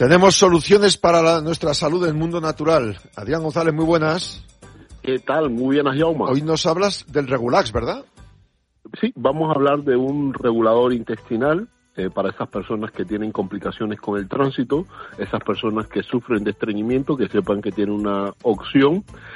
Tenemos soluciones para nuestra salud en el mundo natural. Adrián González, muy buenas. ¿Qué tal? Muy buenas, Jaume. Hoy nos hablas del Regulax, ¿verdad? Sí, vamos a hablar de un regulador intestinal para esas personas que tienen complicaciones con el tránsito, esas personas que sufren de estreñimiento, que sepan que tienen una opción